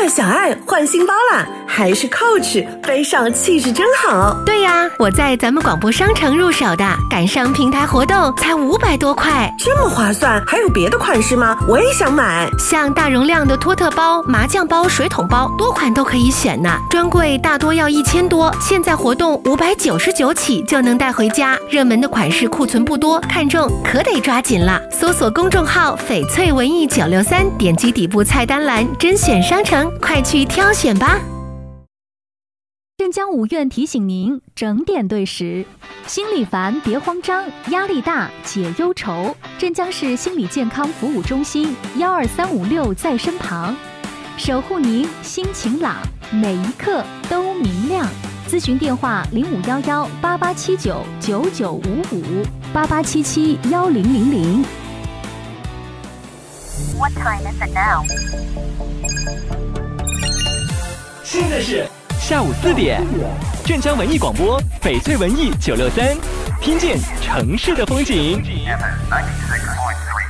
小爱换新包啦，还是 Coach， 背上气质真好。 对呀，我在咱们广播商城入手的，赶上平台活动才500多块， 这么划算。还有别的款式吗？我也想买。 像大容量的托特包、麻将包、水桶包，多款都可以选呢。专柜大多要1000多，现在活动599起就能带回家。热门的款式库存不多，看中可得抓紧了。搜索公众号翡翠文艺963，点击底部菜单栏甄选商城，快去挑选吧。 镇江五院提醒您整点对时，心里烦别慌张，压力大解忧愁。镇江市心理健康服务中心12356在身旁，守护您心情朗，每一刻都明亮。咨询电话051188799955 88771000。 What time is it now? 现在是下午4点，镇江文艺广播翡翠文艺963，听见城市的风景。 96.3